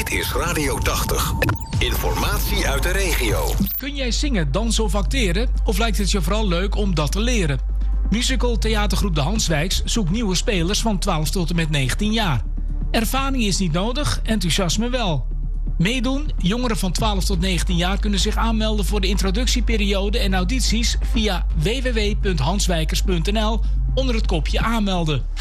Dit is Radio 80. Informatie uit de regio. Kun jij zingen, dansen of acteren? Of lijkt het je vooral leuk om dat te leren? Musical theatergroep De Hanswijks zoekt nieuwe spelers van 12 tot en met 19 jaar. Ervaring is niet nodig, enthousiasme wel. Meedoen? Jongeren van 12 tot 19 jaar kunnen zich aanmelden voor de introductieperiode en audities via www.hanswijkers.nl onder het kopje aanmelden.